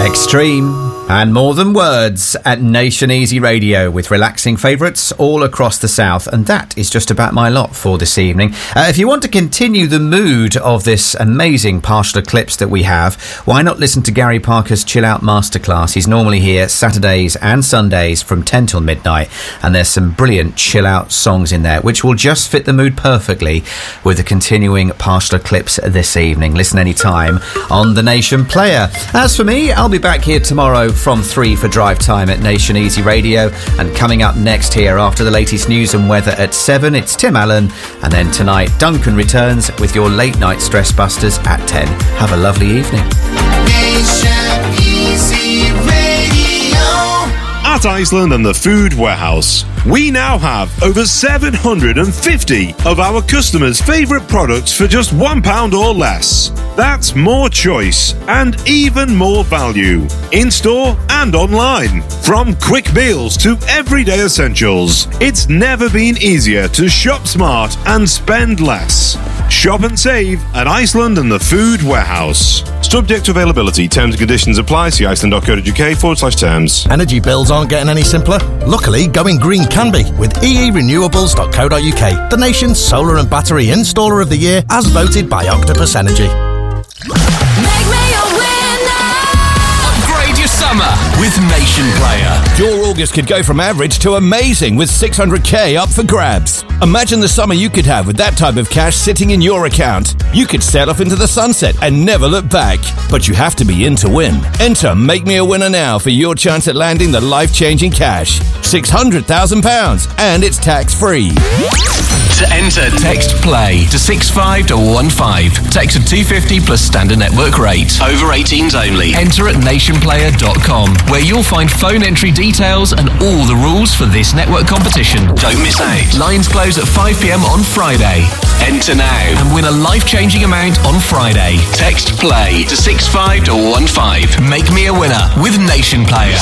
Extreme and More Than Words at Nation Easy Radio with relaxing favourites all across the south, and that is just about my lot for this evening. If you want to continue the mood of this amazing partial eclipse that we have, why not listen to Gary Parker's Chill Out Masterclass? He's normally here Saturdays and Sundays from 10 till midnight, and there's some brilliant chill out songs in there which will just fit the mood perfectly with the continuing partial eclipse this evening. Listen anytime on the Nation Player. As for me, I'll be back here tomorrow from 3 for drive time at Nation Easy Radio, and coming up next here after the latest news and weather at 7, it's Tim Allen, and then tonight Duncan returns with your late night stress busters at 10. Have a lovely evening. Nation Easy Radio. At Iceland and the Food Warehouse, we now have over 750 of our customers' favourite products for just £1 or less. That's more choice and even more value, in-store and online. From quick meals to everyday essentials, it's never been easier to shop smart and spend less. Shop and save at Iceland and the Food Warehouse. Subject to availability, terms and conditions apply. See iceland.co.uk/terms. Energy bills aren't getting any simpler. Luckily, going green can be with eerenewables.co.uk, the nation's solar and battery installer of the year as voted by Octopus Energy. Summer with Nation Player. Your August could go from average to amazing with 600k up for grabs. Imagine the summer you could have with that type of cash sitting in your account. You could sail off into the sunset and never look back. But you have to be in to win. Enter Make Me a Winner now for your chance at landing the life-changing cash. £600,000 and it's tax-free. To enter, text PLAY to 65215. Text of $2.50 plus standard network rate. Over 18s only. Enter at nationplayer.com, where you'll find phone entry details and all the rules for this network competition. Don't miss out. Lines close at 5 p.m. on Friday. Enter now and win a life-changing amount on Friday. Text PLAY to 65215. Make me a winner with Nation Player.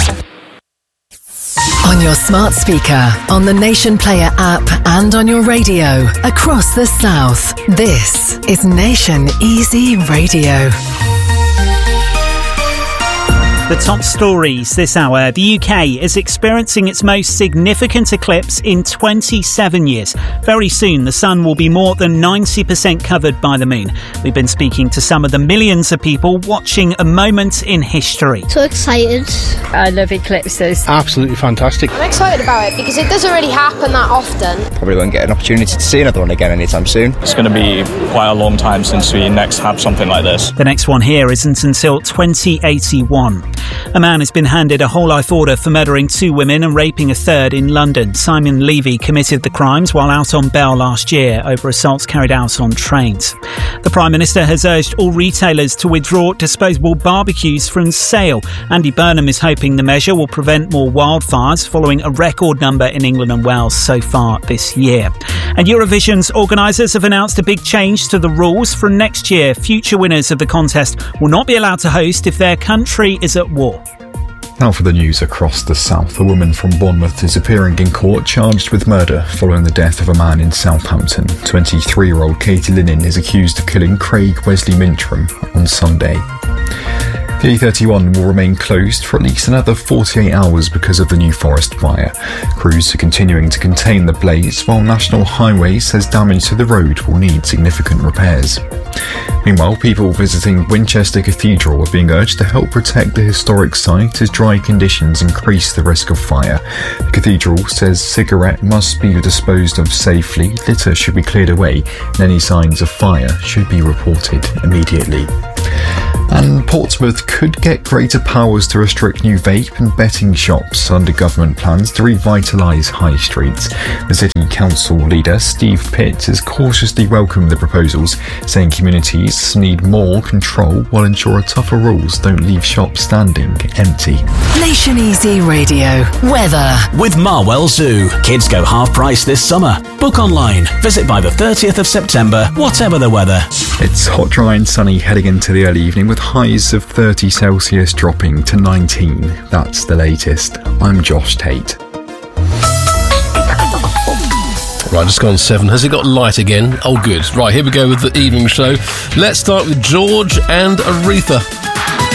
On your smart speaker, on the Nation Player app, and on your radio across the south. This is Nation Easy Radio. The top stories this hour. The UK is experiencing its most significant eclipse in 27 years. Very soon, the sun will be more than 90% covered by the moon. We've been speaking to some of the millions of people watching a moment in history. So excited. I love eclipses. Absolutely fantastic. I'm excited about it because it doesn't really happen that often. Probably won't get an opportunity to see another one again anytime soon. It's going to be quite a long time since we next have something like this. The next one here isn't until 2081. A man has been handed a whole life order for murdering 2 women and raping a third in London. Simon Levy committed the crimes while out on bail last year over assaults carried out on trains. The Prime Minister has urged all retailers to withdraw disposable barbecues from sale. Andy Burnham is hoping the measure will prevent more wildfires following a record number in England and Wales so far this year. And Eurovision's organisers have announced a big change to the rules. From next year, future winners of the contest will not be allowed to host if their country is at war. Now for the news across the south. A woman from Bournemouth is appearing in court charged with murder following the death of a man in Southampton. 23-year-old Katie Linnan is accused of killing Craig Wesley Mintram on Sunday. The A31 will remain closed for at least another 48 hours because of the New Forest fire. Crews are continuing to contain the blaze, while National Highways says damage to the road will need significant repairs. Meanwhile, people visiting Winchester Cathedral are being urged to help protect the historic site as dry conditions increase the risk of fire. The cathedral says cigarette must be disposed of safely, litter should be cleared away, and any signs of fire should be reported immediately. And Portsmouth could get greater powers to restrict new vape and betting shops under government plans to revitalise high streets. The City Council leader, Steve Pitt, has cautiously welcomed the proposals, saying communities need more control while ensuring tougher rules don't leave shops standing empty. Nation Easy Radio. Weather. With Marwell Zoo. Kids go half price this summer. Book online. Visit by the 30th of September, whatever the weather. It's hot, dry and sunny heading into the early evening with highs of 30 Celsius dropping to 19. That's the latest. I'm Josh Tate. Right, just gone 7. Has it got light again? Oh, good. Right, here we go with the evening show. Let's start with George and Aretha.